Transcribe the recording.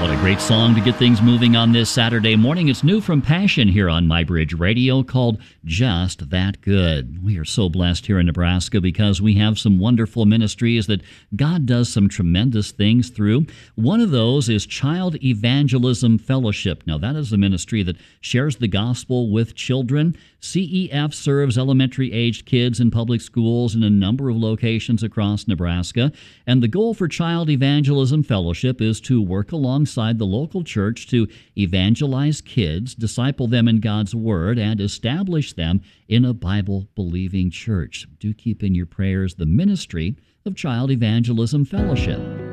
What a great song to get things moving on this Saturday morning. It's new from Passion here on MyBridge Radio called Just That Good. We are so blessed here in Nebraska because we have some wonderful ministries that God does some tremendous things through. One of those is Child Evangelism Fellowship. Now, that is a ministry that shares the gospel with children. CEF serves elementary-aged kids in public schools in a number of locations across Nebraska. And the goal for Child Evangelism Fellowship is to work alongside the local church to evangelize kids, disciple them in God's Word, and establish them in a Bible-believing church. Do keep in your prayers the ministry of Child Evangelism Fellowship.